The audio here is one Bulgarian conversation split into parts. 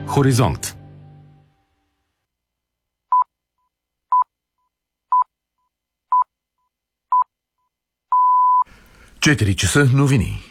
Хоризонт. Четири часа новини.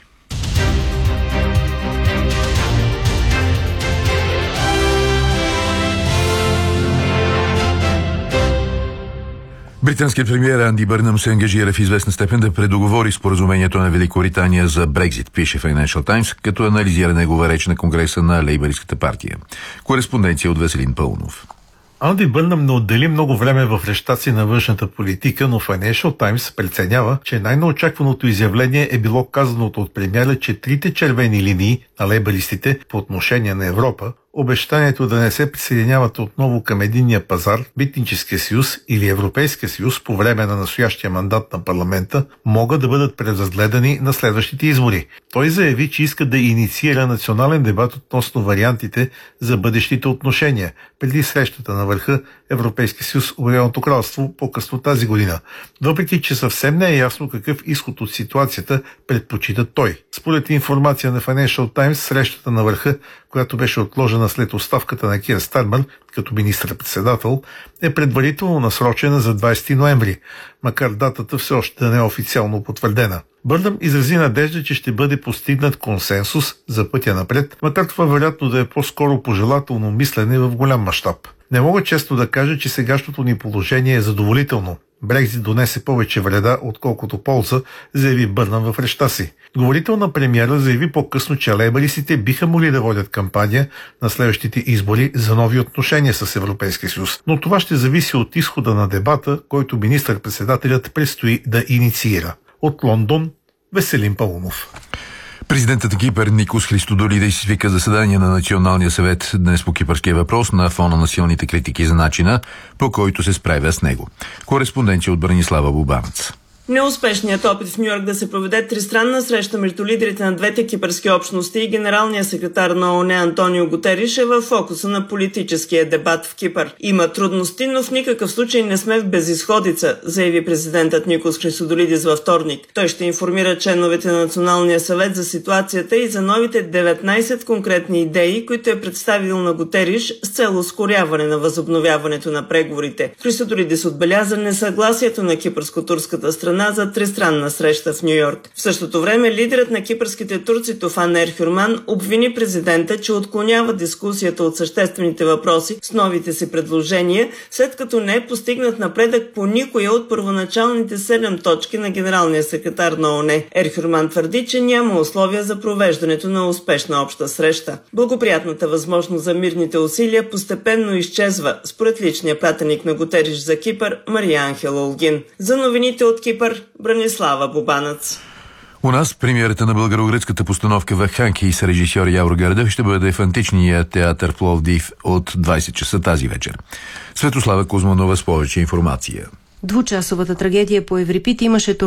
Британският премиер Анди Бърнъм се ангажира в известна степен да предоговори споразумението на Великобритания за Брекзит, пише Financial Times, като анализира негова реч на Конгреса на Лейбъристската партия. Кореспонденция от Веселин Паунов. Анди Бърнъм не отдели много време в речта си на външната политика, но Financial Times преценява, че най-неочакваното изявление е било казаното от премиера, че трите червени линии на лейбъристите по отношение на Европа, обещанието да не се присъединяват отново към единния пазар, Митническия съюз или Европейския съюз по време на настоящия мандат на парламента, могат да бъдат преразгледани на следващите избори. Той заяви, че иска да инициира национален дебат относно вариантите за бъдещите отношения преди срещата на върха Европейския съюз Обединеното кралство по-късно тази година, въпреки че съвсем не е ясно какъв изход от ситуацията предпочита той. Според информация на Financial Times, срещата на върха, която беше отложена след оставката на Кир Стармър като министър-председател, е предварително насрочена за 20 ноември, макар датата все още да не е официално потвърдена. Бърнъм изрази надежда, че ще бъде постигнат консенсус за пътя напред, макар това вероятно да е по-скоро пожелателно мислене в голям мащаб. Не мога честно да кажа, че сегашното ни положение е задоволително. Брекзит донесе повече вреда, отколкото полза, заяви Бърнъм в речта си. Говорител на премиера заяви по-късно, че лейбъристите биха могли да водят кампания на следващите избори за нови отношения с Европейския съюз. Но това ще зависи от изхода на дебата, който министър-председателят предстои да инициира. От Лондон, Веселин Паунов. Президентът на Кипър Никос Христодолидис свика заседание на Националния съвет днес по кипърския въпрос на фона на силните критики за начина, по който се справя с него. Кореспонденция от Бранислава Бубанец. Неуспешният опит в Ню-Йорк да се проведе тристранна среща между лидерите на двете кипърски общности и генералния секретар на ООН Антонио Гутериш е в фокуса на политическия дебат в Кипър. Има трудности, но в никакъв случай не сме в безизходица, заяви президентът Никос Христодолидис във вторник. Той ще информира членовете на Националния съвет за ситуацията и за новите 19 конкретни идеи, които е представил на Гутериш с цел ускоряване на възобновяването на преговорите. Христодолидис отбеляза несъгласието на кипърско-турската страна за тристранна среща в Ню-Йорк. В същото време лидерът на кипърските турци Туфан Ерхюрман обвини президента, че отклонява дискусията от съществените въпроси с новите си предложения, след като не е постигнат напредък по никоя от първоначалните 7 точки на генералния секретар на ООН. Ерхюрман твърди, че няма условия за провеждането на успешна обща среща. Благоприятната възможност за мирните усилия постепенно изчезва, според личния пратеник на Гутериш за Кипър Мария Анхел Олгин. За новините от Кипър, Бранислава Бубанец. У нас премиерата на българо-гръцката постановка Вакханки с режисьор Явор Гърдев ще бъде в античния театър Пловдив от 20 часа тази вечер. Светослава Кузманова с повече информация. Двучасовата трагедия по Еврипид имаше